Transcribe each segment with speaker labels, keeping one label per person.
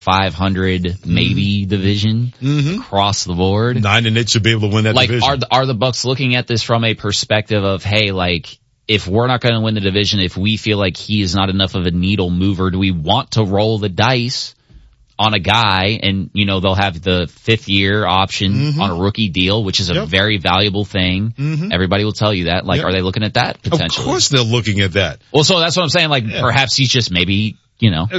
Speaker 1: 500 maybe division across the board.
Speaker 2: 9-8 should be able to win that division.
Speaker 1: Are the Bucks looking at this from a perspective of, hey, like, if we're not going to win the division, if we feel like he is not enough of a needle mover, do we want to roll the dice on a guy? And, you know, they'll have the 5th year option on a rookie deal, which is a very valuable thing. Everybody will tell you that. Like, are they looking at that potentially?
Speaker 2: Of course they're looking at that.
Speaker 1: Well, so that's what I'm saying. Like, perhaps he's just maybe, you know.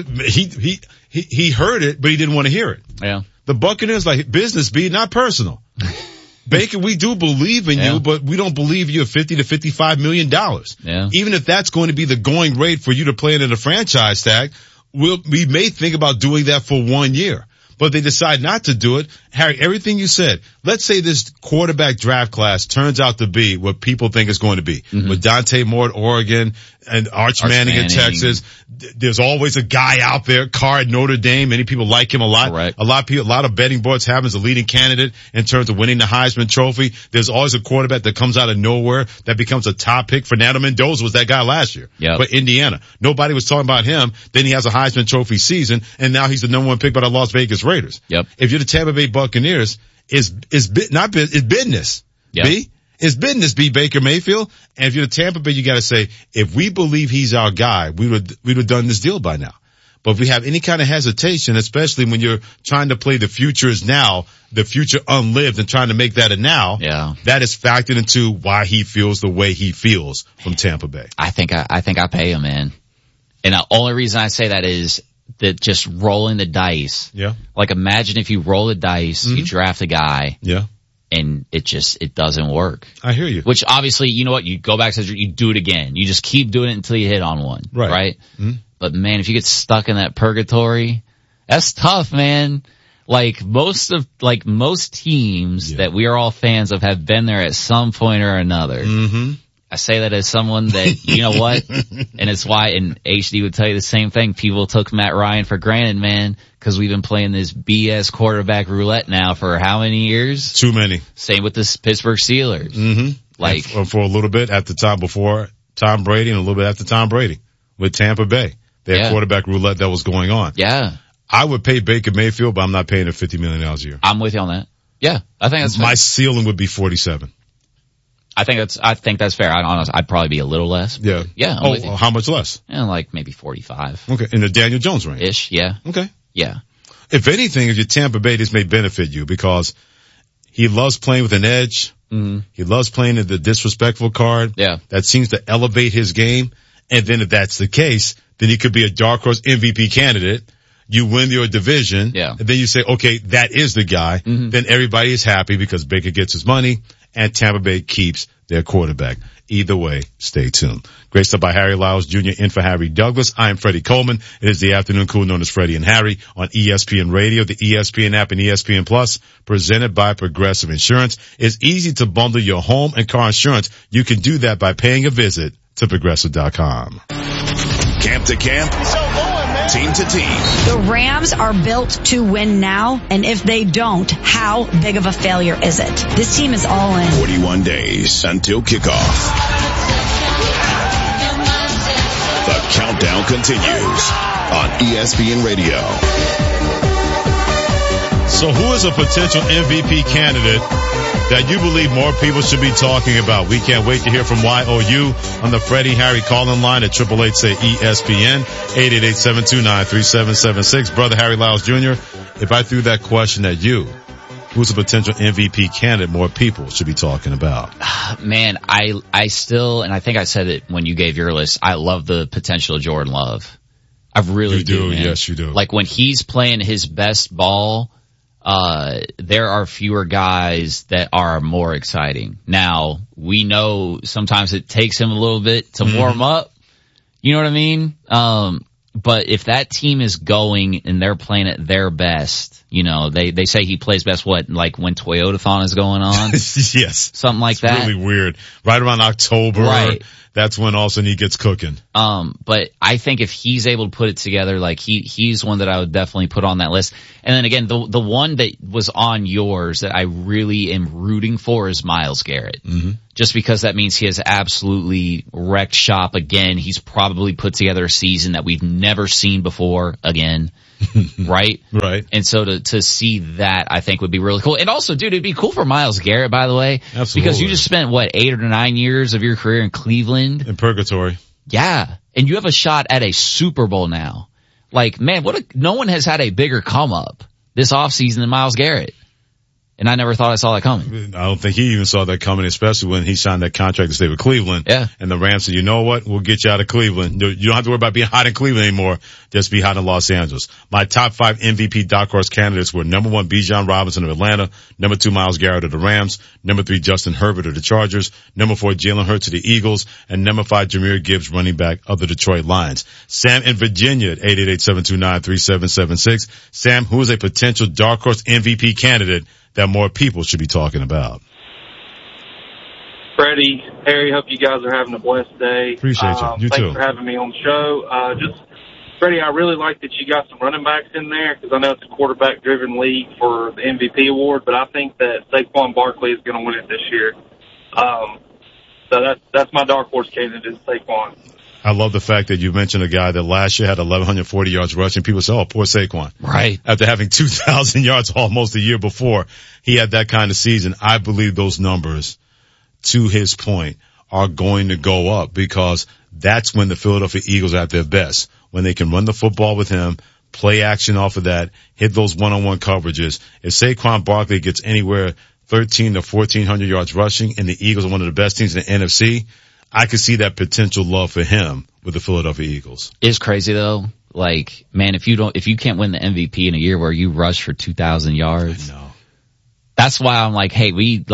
Speaker 2: He heard it, but he didn't want to hear it.
Speaker 1: Yeah.
Speaker 2: The Buccaneers, like, business be, not personal. Baker, we do believe in you, but we don't believe you at $50 to $55 million.
Speaker 1: Yeah.
Speaker 2: Even if that's going to be the going rate for you to play in a franchise tag, we may think about doing that for 1 year. But they decide not to do it. Harry, everything you said, let's say this quarterback draft class turns out to be what people think it's going to be. With Dante Moore at Oregon and Arch Manning in Texas. There's always a guy out there, Carr at Notre Dame. Many people like him a lot.
Speaker 1: Right.
Speaker 2: A lot of betting boards have him as a leading candidate in terms of winning the Heisman Trophy. There's always a quarterback that comes out of nowhere that becomes a top pick. Fernando Mendoza was that guy last year. For Indiana. Nobody was talking about him. Then he has a Heisman Trophy season, and now he's the number 1 pick by the Las Vegas Raiders. If you're the Tampa Bay Buccaneers, it's business. B? It's business, B, Baker Mayfield. And if you're the Tampa Bay, you gotta say, if we believe he's our guy, we'd have done this deal by now. But if we have any kind of hesitation, especially when you're trying to play the future is now, the future unlived, and trying to make that a now, that is factored into why he feels the way he feels from Tampa Bay.
Speaker 1: I think I pay him, man. And the only reason I say that is that just rolling the dice. Like, imagine if you roll the dice, you draft a guy. And it doesn't work.
Speaker 2: I hear you.
Speaker 1: Which obviously, you know what, you go back to, you do it again. You just keep doing it until you hit on one. Right? But man, if you get stuck in that purgatory, that's tough, man. Like most teams that we are all fans of have been there at some point or another. I say that as someone that, you know what, and it's why, and HD would tell you the same thing, people took Matt Ryan for granted, man, because we've been playing this BS quarterback roulette now for how many years?
Speaker 2: Too many.
Speaker 1: Same with the Pittsburgh Steelers. Like,
Speaker 2: for a little bit at the time before Tom Brady and a little bit after Tom Brady with Tampa Bay. They had quarterback roulette that was going on. I would pay Baker Mayfield, but I'm not paying him $50 million a year.
Speaker 1: I'm with you on that. Yeah, I think that's fair.
Speaker 2: My ceiling would be 47.
Speaker 1: I think that's fair. I'd probably be a little less.
Speaker 2: Yeah.
Speaker 1: Oh,
Speaker 2: how much less?
Speaker 1: Like maybe 45.
Speaker 2: Okay. In the Daniel Jones range.
Speaker 1: Ish, yeah.
Speaker 2: Okay.
Speaker 1: Yeah.
Speaker 2: If anything, if you're Tampa Bay, this may benefit you because he loves playing with an edge. He loves playing the disrespectful card. That seems to elevate his game. And then if that's the case, then he could be a dark horse MVP candidate. You win your division. And then you say, okay, that is the guy. Then everybody is happy because Baker gets his money and Tampa Bay keeps their quarterback. Either way, stay tuned. Great stuff by Harry Lyles Jr. in for Harry Douglas. I am Freddie Coleman. It is the afternoon crew known as Freddie and Harry on ESPN Radio, the ESPN app, and ESPN Plus, presented by Progressive Insurance. It's easy to bundle your home and car insurance. You can do that by paying a visit to Progressive.com.
Speaker 3: Camp to camp, team to team.
Speaker 4: The Rams are built to win now, and if they don't, how big of a failure is it? This team is all in.
Speaker 3: 41 days until kickoff. The countdown continues on ESPN Radio.
Speaker 2: So who is a potential MVP candidate that you believe more people should be talking about? We can't wait to hear from YOU on the Freddie Harry call-in line at 888-SAY-ESPN, 888-729-3776. Brother Harry Lyles Jr., if I threw that question at you, who's a potential MVP candidate more people should be talking about?
Speaker 1: Man, I still, and I think I said it when you gave your list, I love the potential of Jordan Love. I really do, man.
Speaker 2: Yes, you do.
Speaker 1: Like when he's playing his best ball, there are fewer guys that are more exciting. Now, we know sometimes it takes him a little bit to warm up. You know what I mean? But if that team is going and they're playing at their best, you know, they say he plays best like when Toyotathon is going on?
Speaker 2: Yes.
Speaker 1: Something like that.
Speaker 2: Really weird. Right around October.
Speaker 1: Right.
Speaker 2: That's when all of a sudden he gets cooking.
Speaker 1: But I think if he's able to put it together, like he's one that I would definitely put on that list. And then again, the one that was on yours that I really am rooting for is Myles Garrett. Just because that means he has absolutely wrecked shop again. He's probably put together a season that we've never seen before again. right?
Speaker 2: Right.
Speaker 1: And so to see that, I think would be really cool. And also, dude, it'd be cool for Myles Garrett, by the way.
Speaker 2: Absolutely.
Speaker 1: Because you just spent, 8 or 9 years of your career in Cleveland?
Speaker 2: In purgatory.
Speaker 1: Yeah. And you have a shot at a Super Bowl now. Like, man, no one has had a bigger come up this offseason than Myles Garrett. And I never thought I saw that coming.
Speaker 2: I don't think he even saw that coming, especially when he signed that contract to stay with Cleveland.
Speaker 1: Yeah.
Speaker 2: And the Rams said, you know what? We'll get you out of Cleveland. You don't have to worry about being hot in Cleveland anymore. Just be hot in Los Angeles. My top 5 MVP dark horse candidates were number 1, Bijan Robinson of Atlanta. Number 2, Myles Garrett of the Rams. Number 3, Justin Herbert of the Chargers. Number 4, Jalen Hurts of the Eagles. And number 5, Jahmyr Gibbs, running back of the Detroit Lions. Sam in Virginia at 888-729-3776. Sam, who is a potential dark horse MVP candidate that more people should be talking about?
Speaker 5: Freddie, Harry, hope you guys are having a blessed day.
Speaker 2: Appreciate you. You
Speaker 5: thanks
Speaker 2: too.
Speaker 5: for having me on the show. Freddie, I really like that you got some running backs in there because I know it's a quarterback-driven league for the MVP award, but I think that Saquon Barkley is going to win it this year. So that's my dark horse candidate, is Saquon.
Speaker 2: I love the fact that you mentioned a guy that last year had 1,140 yards rushing. People say, oh, poor Saquon.
Speaker 1: Right.
Speaker 2: After having 2,000 yards almost a year before, he had that kind of season. I believe those numbers, to his point, are going to go up because that's when the Philadelphia Eagles are at their best. When they can run the football with him, play action off of that, hit those one-on-one coverages. If Saquon Barkley gets anywhere 1,300 to 1,400 yards rushing and the Eagles are one of the best teams in the NFC, I could see that potential love for him with the Philadelphia Eagles.
Speaker 1: It's crazy though. Like, man, if you can't win the MVP in a year where you rush for 2,000 yards.
Speaker 2: I know.
Speaker 1: That's why I'm like, hey, I'm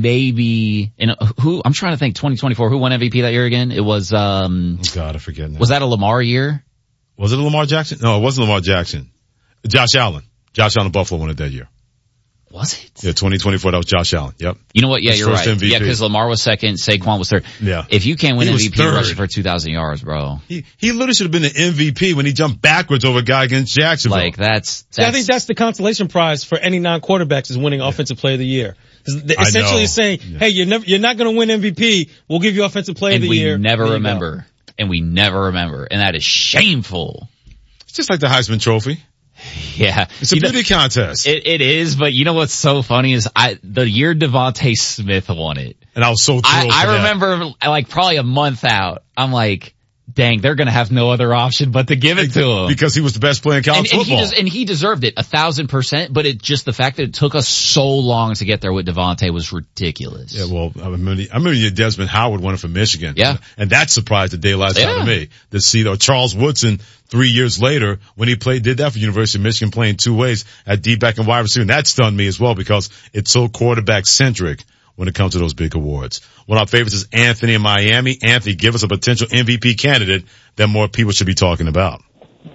Speaker 1: trying to think 2024, who won MVP that year again? It was,
Speaker 2: oh God, I forget now.
Speaker 1: Was that a Lamar year?
Speaker 2: Was it a Lamar Jackson? No, it wasn't Lamar Jackson. Josh Allen. Josh Allen Buffalo won it that year.
Speaker 1: Was it?
Speaker 2: Yeah, 2024, that was Josh Allen. Yep.
Speaker 1: You know what? Yeah,
Speaker 2: His
Speaker 1: you're
Speaker 2: first
Speaker 1: right.
Speaker 2: MVP.
Speaker 1: Yeah, because Lamar was second, Saquon was third.
Speaker 2: Yeah.
Speaker 1: If you can't win
Speaker 2: He was
Speaker 1: MVP
Speaker 2: third.
Speaker 1: rushing for 2,000 yards, bro.
Speaker 2: He literally should have been the MVP when he jumped backwards over a guy against Jacksonville.
Speaker 1: Like, that's
Speaker 6: I think that's the consolation prize for any non-quarterbacks is winning Offensive Player of the Year. Essentially it's saying, hey, you're not going to win MVP. We'll give you Offensive Player of the Year.
Speaker 1: And we never remember. And that is shameful.
Speaker 2: It's just like the Heisman Trophy.
Speaker 1: Yeah.
Speaker 2: It's a beauty contest.
Speaker 1: It is, but you know what's so funny is the year Devontae Smith won it.
Speaker 2: And I was so thrilled
Speaker 1: I remember like probably a month out, I'm like, dang, they're gonna have no other option but to give it to him.
Speaker 2: Because he was the best player in college football.
Speaker 1: And he deserved it 1,000%, but the fact that it took us so long to get there with Devontae was ridiculous.
Speaker 2: Yeah, well, I remember Desmond Howard won it from Michigan.
Speaker 1: Yeah.
Speaker 2: And that surprised the daylights out of me. To see Charles Woodson 3 years later when he did that for University of Michigan playing 2 ways at D-back and wide receiver. And that stunned me as well because it's so quarterback centric when it comes to those big awards. One of our favorites is Anthony in Miami. Anthony, give us a potential MVP candidate that more people should be talking about.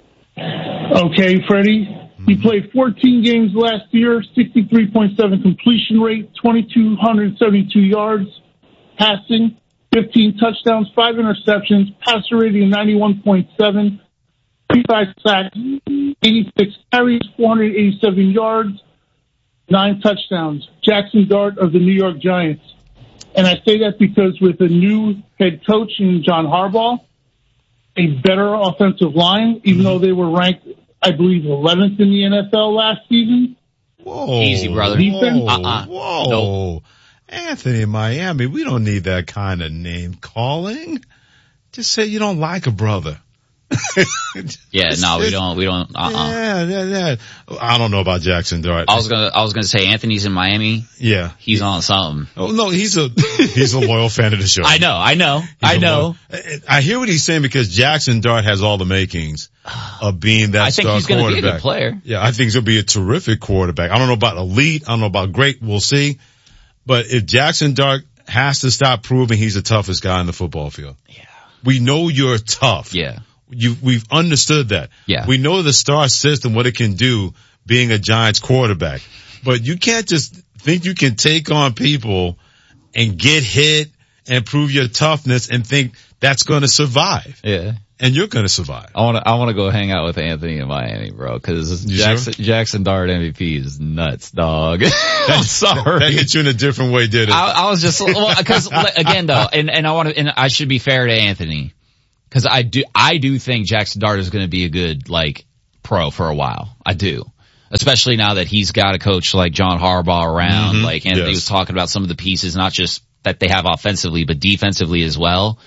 Speaker 7: Okay, Freddie. He played 14 games last year, 63.7 completion rate, 2,272 yards passing, 15 touchdowns, 5 interceptions, passer rating 91.7, 35 sacks, 86 carries, 487 yards, 9 touchdowns. Jackson Dart of the New York Giants. And I say that because with a new head coach in John Harbaugh, a better offensive line, even though they were ranked, I believe, 11th in the NFL last season.
Speaker 2: Whoa.
Speaker 1: Easy, brother.
Speaker 2: Whoa.
Speaker 1: Nope.
Speaker 2: Anthony in Miami, we don't need that kind of name calling. Just say you don't like a brother.
Speaker 1: Yeah, no, we don't,
Speaker 2: Yeah. I don't know about Jackson Dart.
Speaker 1: I was gonna say Anthony's in Miami.
Speaker 2: Yeah.
Speaker 1: He's on something.
Speaker 2: Oh, no, he's a loyal fan of the show.
Speaker 1: I know.
Speaker 2: I hear what he's saying because Jackson Dart has all the makings of being that star quarterback. I think he's going to be a good
Speaker 1: player.
Speaker 2: Yeah, I think he's going to be a terrific quarterback. I don't know about elite. I don't know about great. We'll see. But if Jackson Dart has to stop proving he's the toughest guy in the football field.
Speaker 1: Yeah.
Speaker 2: We know you're tough.
Speaker 1: Yeah.
Speaker 2: We've understood that.
Speaker 1: Yeah.
Speaker 2: We know the star system, what it can do being a Giants quarterback. But you can't just think you can take on people and get hit and prove your toughness and think that's going to survive.
Speaker 1: Yeah.
Speaker 2: And you're going to survive.
Speaker 1: I want to go hang out with Anthony in Miami, bro, cause Jackson Dart MVP is nuts, dog. I'm sorry.
Speaker 2: That hit you in a different way, did it?
Speaker 1: I was just, cause again though, and I should be fair to Anthony. Cause I do think Jackson Dart is going to be a good, pro for a while. I do. Especially now that he's got a coach like John Harbaugh around. Mm-hmm. Like Anthony was talking about some of the pieces, not just that they have offensively, but defensively as well.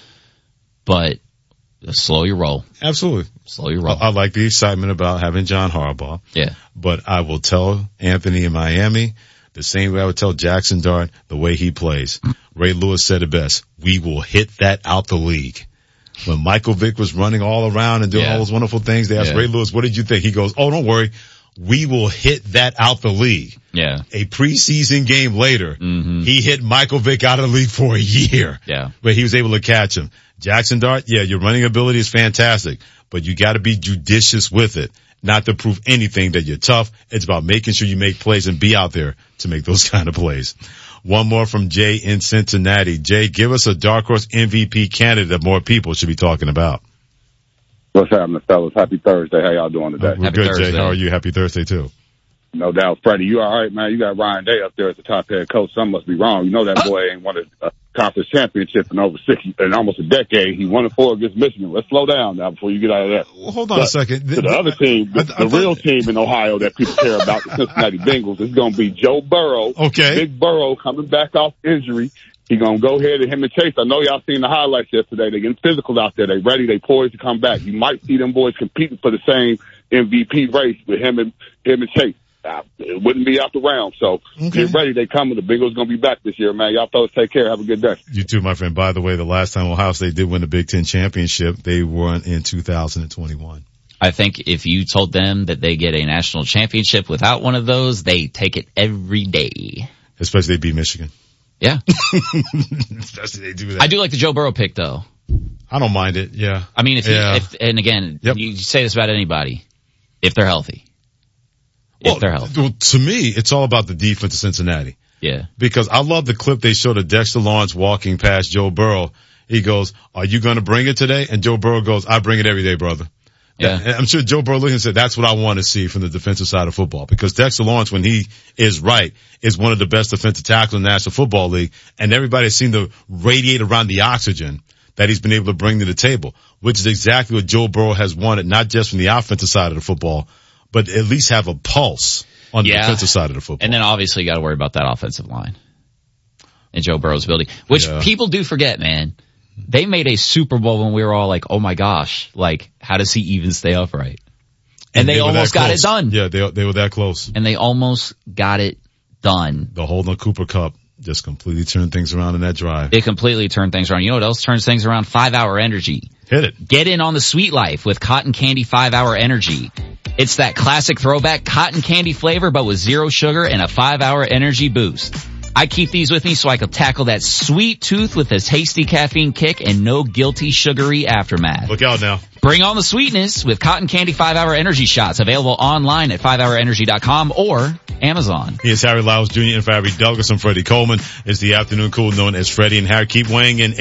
Speaker 1: But slow your roll.
Speaker 2: Absolutely.
Speaker 1: Slow your roll.
Speaker 2: I like the excitement about having John Harbaugh.
Speaker 1: Yeah.
Speaker 2: But I will tell Anthony in Miami the same way I would tell Jackson Dart the way he plays. Ray Lewis said it best. We will hit that out the league. When Michael Vick was running all around and doing all those wonderful things, they asked Ray Lewis, what did you think? He goes, oh, don't worry. We will hit that out the league.
Speaker 1: Yeah.
Speaker 2: A preseason game later, he hit Michael Vick out of the league for a year.
Speaker 1: Yeah.
Speaker 2: But he was able to catch him. Jackson Dart, your running ability is fantastic, but you gotta be judicious with it. Not to prove anything that you're tough. It's about making sure you make plays and be out there to make those kind of plays. One more from Jay in Cincinnati. Jay, give us a dark horse MVP candidate that more people should be talking about.
Speaker 8: What's happening, fellas? Happy Thursday. How y'all doing today?
Speaker 2: We're good, Thursday. Jay. How are you? Happy Thursday, too.
Speaker 8: No doubt. Freddie, you all right, man? You got Ryan Day up there as the top head coach. Something must be wrong. You know that boy ain't won a conference championship in almost a decade. He won it 4 against Michigan. Let's slow down now before you get out of that.
Speaker 2: Well, hold on a second.
Speaker 8: To the other team, the real team in Ohio that people care about, the Cincinnati Bengals, is going to be Joe Burrow.
Speaker 2: Okay.
Speaker 8: Big Burrow coming back off injury. He's going to go ahead and him and Chase. I know y'all seen the highlights yesterday. They're getting physical out there. They ready. They poised to come back. You might see them boys competing for the same MVP race with him and Chase. It wouldn't be out the round. So get ready. They coming. The Bengals going to be back this year, man. Y'all fellas take care. Have a good day.
Speaker 2: You too, my friend. By the way, the last time Ohio State did win the Big Ten championship, they won in 2021.
Speaker 1: I think if you told them that they get a national championship without one of those, they take it every day.
Speaker 2: Especially they beat Michigan.
Speaker 1: Yeah.
Speaker 2: Especially they do that.
Speaker 1: I do like the Joe Burrow pick though.
Speaker 2: I don't mind it. Yeah.
Speaker 1: I mean, and again, you say this about anybody, if they're healthy. Well,
Speaker 2: to me, it's all about the defense of Cincinnati.
Speaker 1: Yeah.
Speaker 2: Because I love the clip they showed of Dexter Lawrence walking past Joe Burrow. He goes, are you going to bring it today? And Joe Burrow goes, I bring it every day, brother.
Speaker 1: Yeah.
Speaker 2: And I'm sure Joe Burrow looked and said, that's what I want to see from the defensive side of football. Because Dexter Lawrence, when he is right, is one of the best defensive tackles in the National Football League. And everybody seemed to radiate around the oxygen that he's been able to bring to the table, which is exactly what Joe Burrow has wanted, not just from the offensive side of the football, but at least have a pulse on the defensive side of the football.
Speaker 1: And then obviously you got to worry about that offensive line and Joe Burrow's ability, which people do forget, man. They made a Super Bowl when we were all like, oh my gosh, like how does he even stay upright? And they almost got it done.
Speaker 2: Yeah, they were that close.
Speaker 1: And they almost got it done.
Speaker 2: The Holden Cooper Cup just completely turned things around in that drive.
Speaker 1: It completely turned things around. You know what else turns things around? 5-Hour Energy.
Speaker 2: Hit it.
Speaker 1: Get in on the sweet life with Cotton Candy 5-Hour Energy. It's that classic throwback cotton candy flavor, but with 0 sugar and a 5-hour energy boost. I keep these with me so I can tackle that sweet tooth with a tasty caffeine kick and no guilty sugary aftermath.
Speaker 2: Look out now.
Speaker 1: Bring on the sweetness with Cotton Candy 5-Hour Energy Shots, available online at 5hourenergy.com or Amazon.
Speaker 2: Here's Harry Lyles Jr. and for Harry Douglas. I'm Freddie Coleman. It's the afternoon cool known as Freddie and Harry. Keep weighing in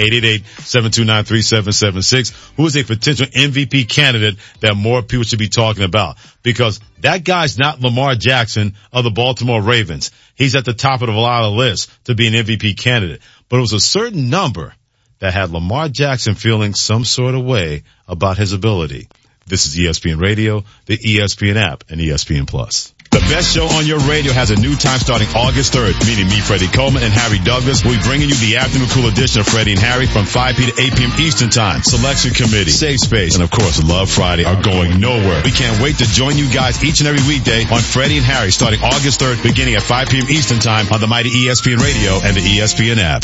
Speaker 2: 888-729-3776. Who is a potential MVP candidate that more people should be talking about? Because that guy's not Lamar Jackson of the Baltimore Ravens. He's at the top of a lot of lists to be an MVP candidate. But it was a certain number that had Lamar Jackson feeling some sort of way about his ability. This is ESPN Radio, the ESPN app, and ESPN Plus. The best show on your radio has a new time starting August 3rd, meaning me, Freddie Coleman, and Harry Douglas. We'll be bringing you the afternoon cool edition of Freddie and Harry from 5 p. to 8 p.m. Eastern Time. Selection Committee, Safe Space, and of course, Love Friday are going nowhere. We can't wait to join you guys each and every weekday on Freddie and Harry starting August 3rd, beginning at 5 p.m. Eastern Time on the mighty ESPN Radio and the ESPN app.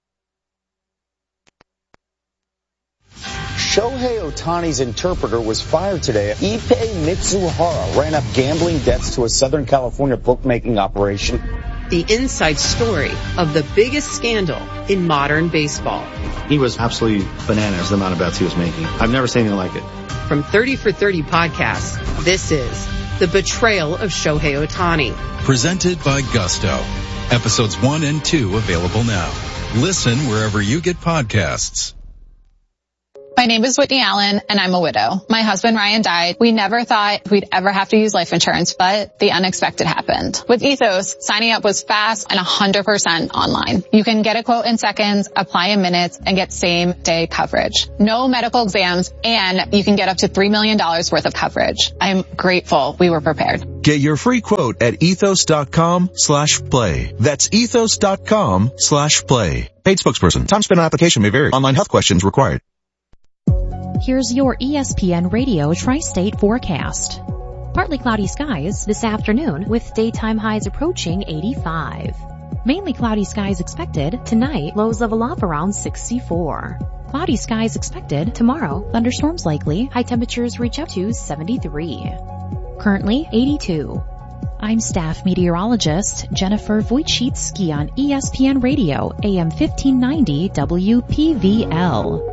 Speaker 9: Shohei Ohtani's interpreter was fired today. Ippei Mitsuhara ran up gambling debts to a Southern California bookmaking operation.
Speaker 10: The inside story of the biggest scandal in modern baseball.
Speaker 11: He was absolutely bananas, the amount of bets he was making. I've never seen anything like it.
Speaker 10: From 30 for 30 podcasts, this is The Betrayal of Shohei Ohtani.
Speaker 12: Presented by Gusto. Episodes 1 and 2 available now. Listen wherever you get podcasts.
Speaker 13: My name is Whitney Allen, and I'm a widow. My husband, Ryan, died. We never thought we'd ever have to use life insurance, but the unexpected happened. With Ethos, signing up was fast and 100% online. You can get a quote in seconds, apply in minutes, and get same-day coverage. No medical exams, and you can get up to $3 million worth of coverage. I'm grateful we were prepared.
Speaker 14: Get your free quote at ethos.com/play. That's ethos.com/play. Paid spokesperson. Time spent on application may vary. Online health questions required.
Speaker 15: Here's your ESPN Radio Tri-State forecast. Partly cloudy skies this afternoon with daytime highs approaching 85. Mainly cloudy skies expected tonight, lows level off around 64. Cloudy skies expected tomorrow, thunderstorms likely, high temperatures reach up to 73. Currently 82. I'm staff meteorologist Jennifer Wojcicki on ESPN Radio, AM 1590 WPVL.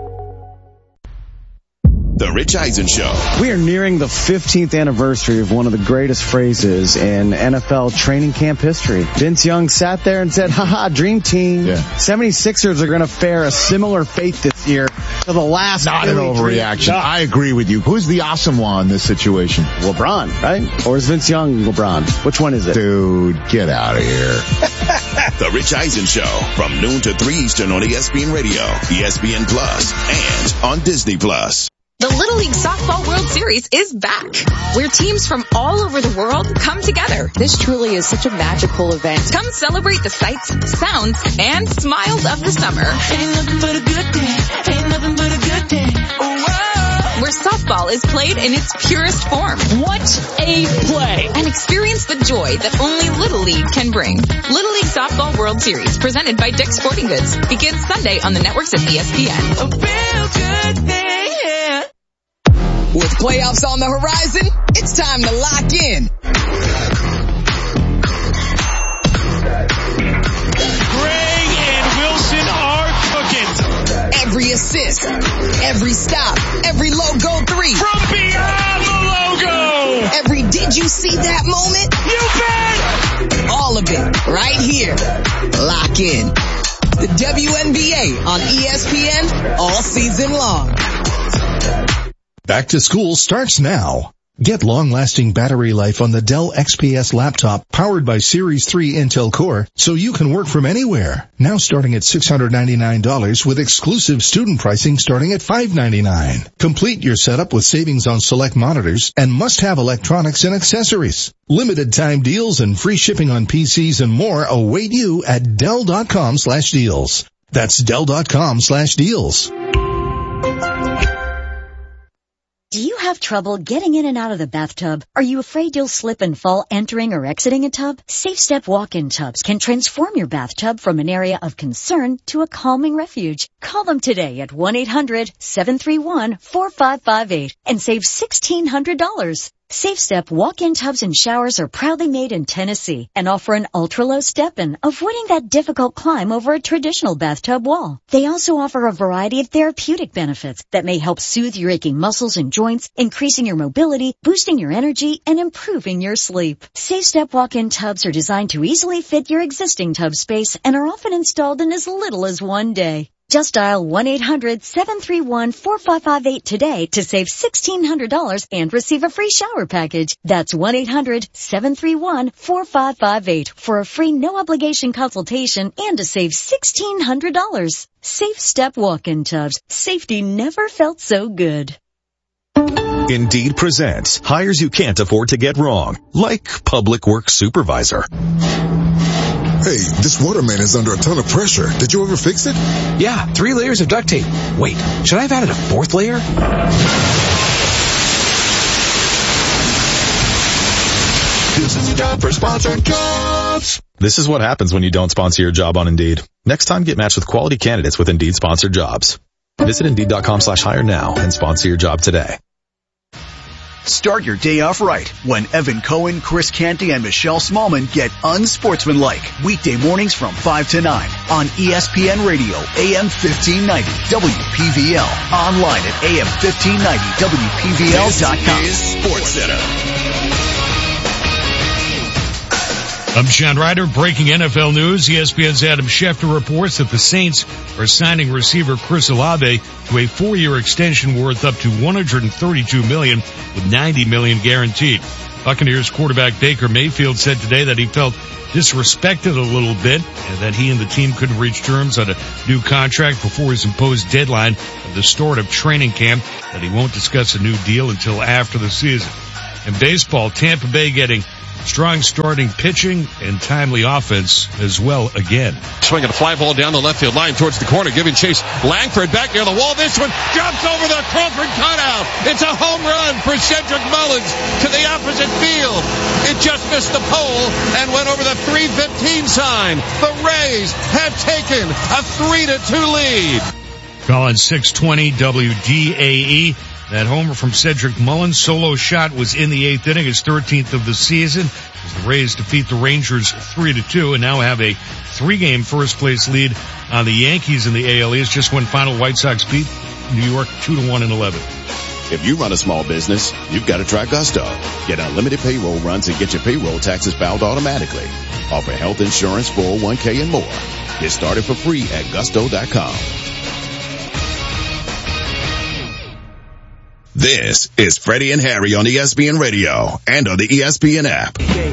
Speaker 3: The Rich Eisen Show.
Speaker 16: We are nearing the 15th anniversary of one of the greatest phrases in NFL training camp history. Vince Young sat there and said, haha, dream team. Yeah. 76ers are going to fare a similar fate this year to the last.
Speaker 17: Not an overreaction. No. I agree with you. Who's the awesome one in this situation?
Speaker 16: LeBron, right? Or is Vince Young LeBron? Which one is it?
Speaker 17: Dude, get out of here.
Speaker 3: The Rich Eisen Show from noon to 3 Eastern on ESPN Radio, ESPN Plus, and on Disney Plus.
Speaker 18: The Little League Softball World Series is back, where teams from all over the world come together.
Speaker 19: This truly is such a magical event.
Speaker 18: Come celebrate the sights, sounds, and smiles of the summer.
Speaker 20: Ain't nothing but a good day. Ain't nothing but a good day.
Speaker 18: Whoa! Where softball is played in its purest form.
Speaker 21: What a play!
Speaker 18: And experience the joy that only Little League can bring. Little League Softball World Series, presented by Dick's Sporting Goods, begins Sunday on the networks of ESPN.
Speaker 20: A real good day, yeah.
Speaker 22: With playoffs on the horizon, it's time to lock in.
Speaker 21: Gray and Wilson are cooking.
Speaker 22: Every assist, every stop, every logo three.
Speaker 21: From beyond the logo.
Speaker 22: Every did you see that moment?
Speaker 21: You bet.
Speaker 22: All of it right here. Lock in. The WNBA on ESPN all season long.
Speaker 23: Back to school starts now. Get long-lasting battery life on the Dell XPS laptop powered by Series 3 Intel Core so you can work from anywhere. Now starting at $699 with exclusive student pricing starting at $599. Complete your setup with savings on select monitors and must-have electronics and accessories. Limited time deals and free shipping on PCs and more await you at Dell.com/deals. That's Dell.com/deals.
Speaker 24: Do you have trouble getting in and out of the bathtub? Are you afraid you'll slip and fall entering or exiting a tub? Safe Step walk-in tubs can transform your bathtub from an area of concern to a calming refuge. Call them today at 1-800-731-4558 and save $1,600. Safe Step walk-in tubs and showers are proudly made in Tennessee and offer an ultra-low step-in, avoiding that difficult climb over a traditional bathtub wall. They also offer a variety of therapeutic benefits that may help soothe your aching muscles and joints, increasing your mobility, boosting your energy, and improving your sleep. Safe Step walk-in tubs are designed to easily fit your existing tub space and are often installed in as little as one day. Just dial 1-800-731-4558 today to save $1,600 and receive a free shower package. That's 1-800-731-4558 for a free no-obligation consultation and to save $1,600. Safe Step walk-in tubs. Safety never felt so good.
Speaker 25: Indeed presents hires you can't afford to get wrong, like public works supervisor.
Speaker 26: Hey, this waterman is under a ton of pressure. Did you ever fix it?
Speaker 27: Yeah, 3 layers of duct tape. Wait, should I have added a 4th layer?
Speaker 25: This is a job for sponsored jobs. This is what happens when you don't sponsor your job on Indeed. Next time, get matched with quality candidates with Indeed sponsored jobs. Visit Indeed.com/hire now and sponsor your job today.
Speaker 28: Start your day off right when Evan Cohen, Chris Canty, and Michelle Smallman get unsportsmanlike. Weekday mornings from 5 to 9 on ESPN Radio, AM 1590, WPVL. Online at AM1590, WPVL.com.
Speaker 3: This is SportsCenter.
Speaker 21: I'm John Ryder. Breaking NFL news. ESPN's Adam Schefter reports that the Saints are signing receiver Chris Olave to a 4-year extension worth up to $132 million with $90 million guaranteed. Buccaneers quarterback Baker Mayfield said today that he felt disrespected a little bit and that he and the team couldn't reach terms on a new contract before his imposed deadline of the start of training camp, that he won't discuss a new deal until after the season. In baseball, Tampa Bay getting strong starting pitching and timely offense as well again.
Speaker 1: Swinging a fly ball down the left field line towards the corner, giving chase. Langford back near the wall. This one jumps over the Crawford cutout. It's a home run for Cedric Mullins to the opposite field. It just missed the pole and went over the 3:15 sign. The Rays have taken a 3-2 lead.
Speaker 21: Calling 620 WDAE. That homer from Cedric Mullins, solo shot, was in the 8th inning, his 13th of the season, as the Rays defeat the Rangers 3-2 and now have a 3-game first-place lead on the Yankees in the AL East. Just one final, White Sox beat New York 2-1 in 11.
Speaker 3: If you run a small business, you've got to try Gusto. Get unlimited payroll runs and get your payroll taxes filed automatically. Offer health insurance, 401k, and more. Get started for free at Gusto.com. This is Freddie and Harry on ESPN Radio and on the ESPN app.